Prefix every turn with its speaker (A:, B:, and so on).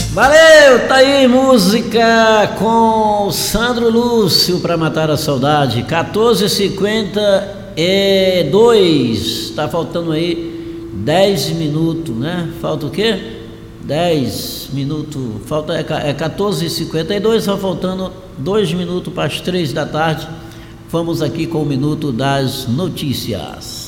A: Valeu, tá aí música com Sandro Lúcio para matar a saudade. 14h52, tá faltando aí 10 minutos, né? Falta o quê? 10 minutos, falta é 14h52, só faltando 2 minutos para as 3 da tarde. Vamos aqui com o Minuto das Notícias.